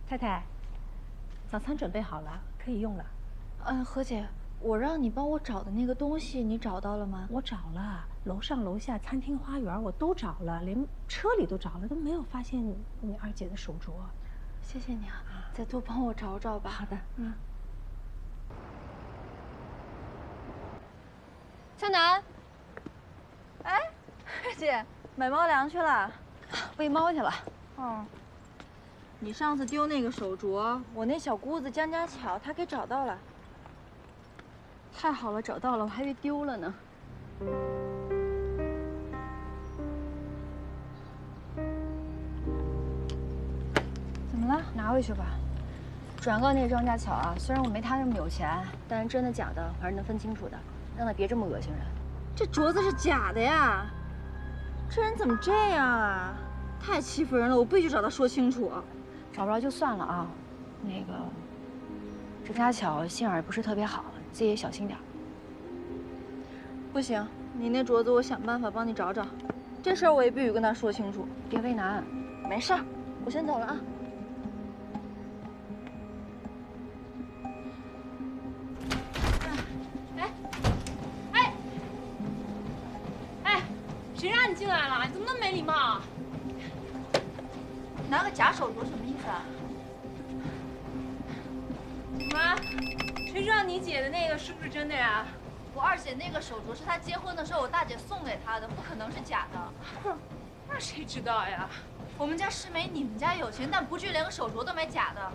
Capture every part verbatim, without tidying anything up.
太太，早餐准备好了，可以用了。 嗯，何姐，我让你帮我找的那个东西，你找到了吗？ 我找了，楼上楼下、餐厅、花园我都找了，连车里都找了，都没有发现你二姐的手镯。 谢谢你啊，再多帮我找找吧。 好的， 嗯。向南，哎，姐，买猫粮去了，喂猫去了。哦。你上次丢那个手镯，我那小姑子江家巧她给找到了。太好了，找到了，我还以为丢了呢。怎么了？拿回去吧。转告那个张家巧啊，虽然我没他那么有钱，但是真的假的我还是能分清楚的，让他别这么恶心人。这镯子是假的呀！这人怎么这样啊？太欺负人了！我必须找他说清楚。找不着就算了啊。那个张家巧心眼也不是特别好，自己也小心点。不行，你那镯子我想办法帮你找找，这事儿我也必须跟他说清楚。别为难。没事儿，我先走了啊。 谁让你进来了？你怎么那么没礼貌？ 拿个假手镯什么意思啊？ 怎么？谁知道你姐的那个是不是真的呀？ 我二姐那个手镯是她结婚的时候我大姐送给她的，不可能是假的。 哼，那谁知道呀？ 我们家是没你们家有钱，但不至于连个手镯都买假的。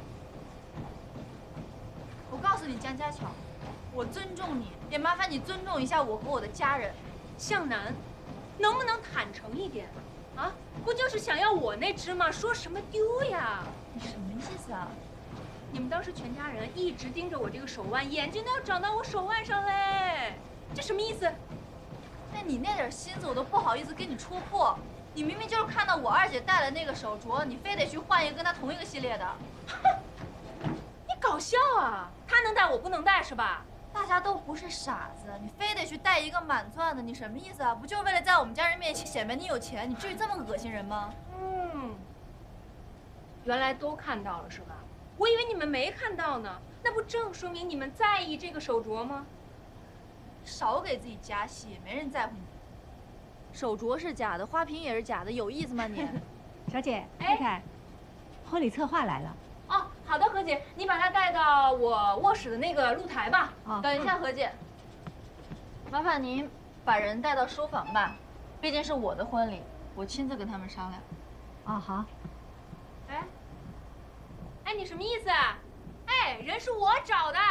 我告诉你，江家巧，我尊重你，也麻烦你尊重一下我和我的家人。 向南。能不能坦诚一点啊？不就是想要我那只吗？说什么丢呀？ 你什么意思啊？ 你们当时全家人一直盯着我这个手腕，眼睛都要长到我手腕上嘞，这什么意思？ 那你那点心思我都不好意思跟你戳破。你明明就是看到我二姐戴了那个手镯，你非得去换一个跟她同一个系列的。 哼，你搞笑啊？她能戴我不能戴是吧？ 大家都不是傻子，你非得去戴一个满钻的，你什么意思啊？不就是为了在我们家人面前显摆你有钱？你至于这么恶心人吗？ 嗯，原来都看到了是吧？我以为你们没看到呢，那不正说明你们在意这个手镯吗？ 少给自己加戏，没人在乎你。手镯是假的，花瓶也是假的，有意思吗你？ 小姐，太太，婚礼策划来了。 哦，好的，何姐，你把它带到我卧室的那个露台吧。 哦， 等一下，何姐，麻烦您把人带到书房吧，毕竟是我的婚礼，我亲自跟他们商量。 哦，好。 哎，哎，你什么意思啊？哎，人是我找的。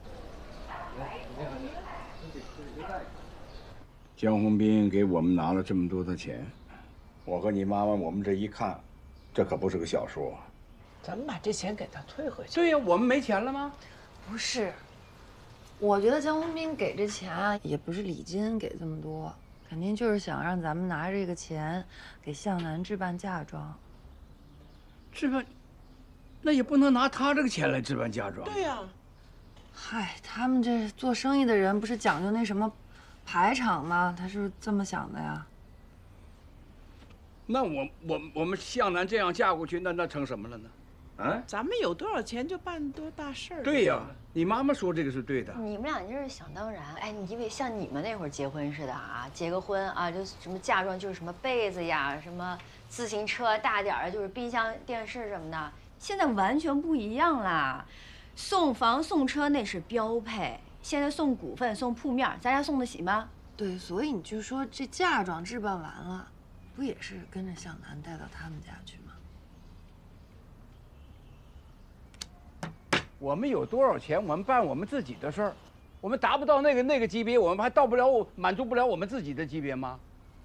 江宏斌给我们拿了这么多的钱，我和你妈妈，我们这一看，这可不是个小数。 咱们把这钱给他退回去。 对呀，我们没钱了吗？ 不是，我觉得江宏斌给这钱啊，也不是礼金给这么多，肯定就是想让咱们拿这个钱给向南置办嫁妆。 置办，那也不能拿他这个钱来置办嫁妆。 对呀、啊， 嗨，他们这做生意的人不是讲究那什么排场吗？他是这么想的呀。 那我我我们向南这样嫁过去，那那成什么了呢？啊， 咱们有多少钱就办多大事儿。 对呀，你妈妈说这个是对的。 你们俩就是想当然，哎，你以为像你们那会儿结婚似的啊？结个婚啊，就什么嫁妆就是什么被子呀，什么自行车大点儿的，就是冰箱、电视什么的。现在完全不一样啦，送房送车那是标配，现在送股份、送铺面，咱家送得起吗？对，所以你就说这嫁妆置办完了，不也是跟着向南带到他们家去吗？ 我们有多少钱，我们办我们自己的事儿，我们达不到那个那个级别，我们还到不了满足不了我们自己的级别吗？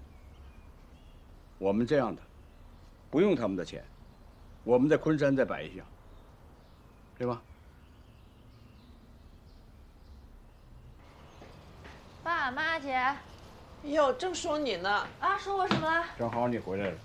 我们这样的，不用他们的钱，我们在昆山再摆一下，对吧？ 爸妈姐， 哟，正说你呢。 啊，说我什么了？ 正好你回来了。